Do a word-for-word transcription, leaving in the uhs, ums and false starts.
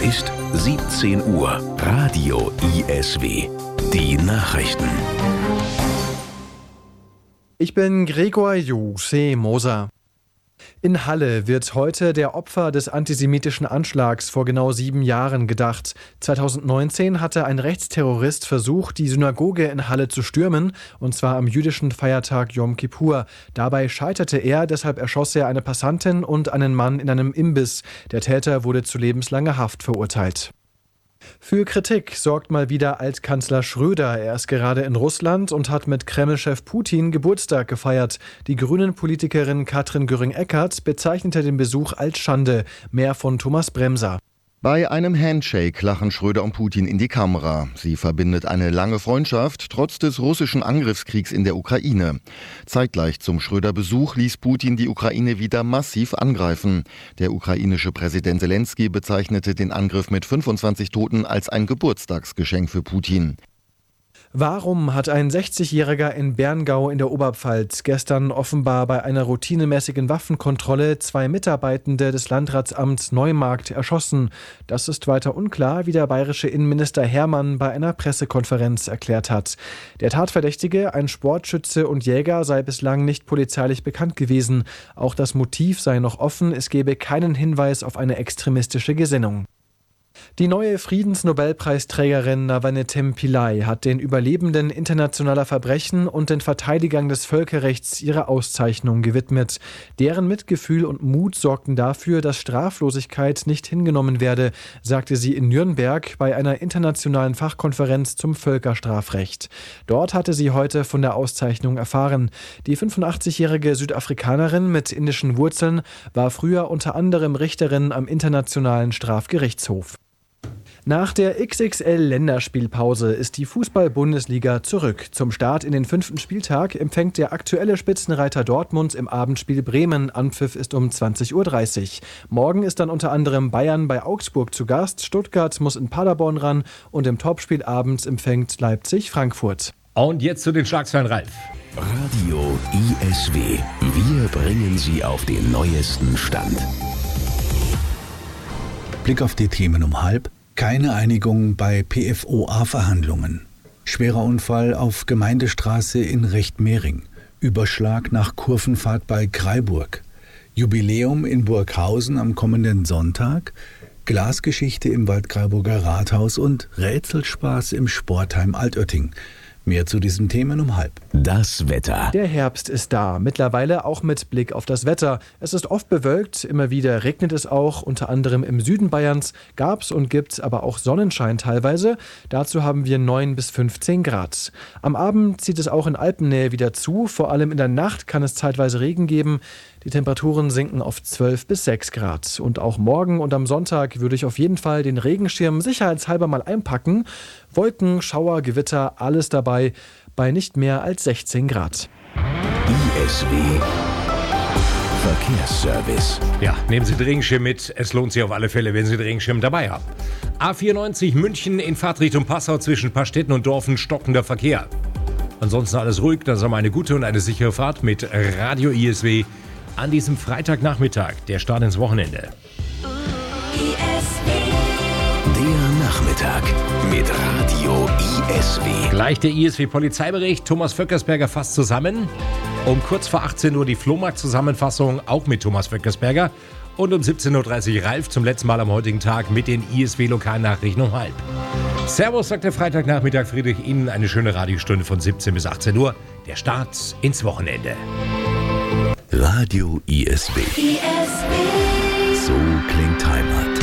ist siebzehn Uhr. Radio I S W. Die Nachrichten. Ich bin Gregor Jose Moser. In Halle wird heute der Opfer des antisemitischen Anschlags vor genau sieben Jahren gedacht. zweitausendneunzehn hatte ein Rechtsterrorist versucht, die Synagoge in Halle zu stürmen, und zwar am jüdischen Feiertag Yom Kippur. Dabei scheiterte er, deshalb erschoss er eine Passantin und einen Mann in einem Imbiss. Der Täter wurde zu lebenslanger Haft verurteilt. Für Kritik sorgt mal wieder Altkanzler Schröder. Er ist gerade in Russland und hat mit Kreml-Chef Putin Geburtstag gefeiert. Die Grünen-Politikerin Katrin Göring-Eckardt bezeichnete den Besuch als Schande. Mehr von Thomas Bremser. Bei einem Handshake lachen Schröder und Putin in die Kamera. Sie verbindet eine lange Freundschaft, trotz des russischen Angriffskriegs in der Ukraine. Zeitgleich zum Schröder-Besuch ließ Putin die Ukraine wieder massiv angreifen. Der ukrainische Präsident Zelensky bezeichnete den Angriff mit fünfundzwanzig Toten als ein Geburtstagsgeschenk für Putin. Warum hat ein sechzigjähriger in Berngau in der Oberpfalz gestern offenbar bei einer routinemäßigen Waffenkontrolle zwei Mitarbeitende des Landratsamts Neumarkt erschossen? Das ist weiter unklar, wie der bayerische Innenminister Hermann bei einer Pressekonferenz erklärt hat. Der Tatverdächtige, ein Sportschütze und Jäger, sei bislang nicht polizeilich bekannt gewesen. Auch das Motiv sei noch offen, es gebe keinen Hinweis auf eine extremistische Gesinnung. Die neue Friedensnobelpreisträgerin Nawanetem Pillay hat den Überlebenden internationaler Verbrechen und den Verteidigern des Völkerrechts ihre Auszeichnung gewidmet. Deren Mitgefühl und Mut sorgten dafür, dass Straflosigkeit nicht hingenommen werde, sagte sie in Nürnberg bei einer internationalen Fachkonferenz zum Völkerstrafrecht. Dort hatte sie heute von der Auszeichnung erfahren. Die fünfundachtzigjährige Südafrikanerin mit indischen Wurzeln war früher unter anderem Richterin am Internationalen Strafgerichtshof. Nach der X X L-Länderspielpause ist die Fußball-Bundesliga zurück. Zum Start in den fünften Spieltag empfängt der aktuelle Spitzenreiter Dortmund im Abendspiel Bremen. Anpfiff ist um zwanzig Uhr dreißig. Morgen ist dann unter anderem Bayern bei Augsburg zu Gast. Stuttgart muss in Paderborn ran und im Topspiel abends empfängt Leipzig Frankfurt. Und jetzt zu den Schlagzeilen, Ralf. Radio I S W. Wir bringen Sie auf den neuesten Stand. Blick auf die Themen um halb. Keine Einigung bei P F O A-Verhandlungen. Schwerer Unfall auf Gemeindestraße in Rechtmehring. Überschlag nach Kurvenfahrt bei Kraiburg. Jubiläum in Burghausen am kommenden Sonntag. Glasgeschichte im Waldkraiburger Rathaus und Rätselspaß im Sportheim Altötting. Mehr zu diesen Themen um halb. Das Wetter. Der Herbst ist da, mittlerweile auch mit Blick auf das Wetter. Es ist oft bewölkt, immer wieder regnet es auch, unter anderem im Süden Bayerns gab's und gibt's aber auch Sonnenschein teilweise. Dazu haben wir neun bis fünfzehn Grad. Am Abend zieht es auch in Alpennähe wieder zu, vor allem in der Nacht kann es zeitweise Regen geben. Die Temperaturen sinken auf zwölf bis sechs Grad. Und auch morgen und am Sonntag würde ich auf jeden Fall den Regenschirm sicherheitshalber mal einpacken. Wolken, Schauer, Gewitter, alles dabei bei nicht mehr als sechzehn Grad. I S W Verkehrsservice. Ja, nehmen Sie den Regenschirm mit. Es lohnt sich auf alle Fälle, wenn Sie den Regenschirm dabei haben. A vierundneunzig München in Fahrtrichtung Passau zwischen Pastetten und Dorfen stockender Verkehr. Ansonsten alles ruhig, dann sagen wir eine gute und eine sichere Fahrt mit Radio I S W an diesem Freitagnachmittag, der Start ins Wochenende. Der Nachmittag mit Radio I S W. Gleich der I S W-Polizeibericht. Thomas Vöckersberger fasst zusammen. Um kurz vor achtzehn Uhr die Flohmarkt-Zusammenfassung, auch mit Thomas Vöckersberger. Und um siebzehn Uhr dreißig Ralf zum letzten Mal am heutigen Tag mit den I S W-Lokalnachrichten um halb. Servus, sagt der Freitagnachmittag Friedrich. Ihnen eine schöne Radiostunde von siebzehn bis achtzehn Uhr. Der Start ins Wochenende. Radio I S W. I S W. So klingt Heimat.